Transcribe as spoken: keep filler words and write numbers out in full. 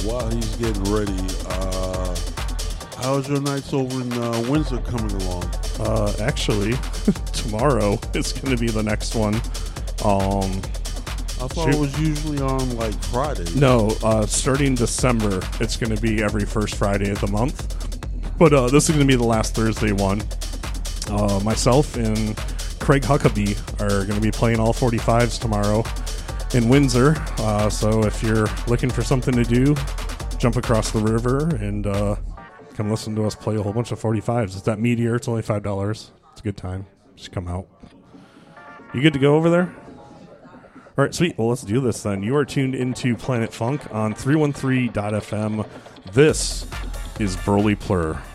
while he's getting ready, uh, how's your nights over in uh, Windsor coming along? Uh, actually, tomorrow is going to be the next one. Um, I thought shoot. it was usually on like Fridays. No, uh, starting December, it's going to be every first Friday of the month. But uh, this is going to be the last Thursday one. Uh, myself and Craig Huckabee are going to be playing all forty-fives tomorrow in Windsor. Uh, so if you're looking for something to do, jump across the river and uh, come listen to us play a whole bunch of forty-fives. It's at Meteor. It's only five dollars. It's a good time. Just come out. You good to go over there? All right, sweet. Well, let's do this then. You are tuned into Planet Funk on three one three dot f m. This is Burly Plur.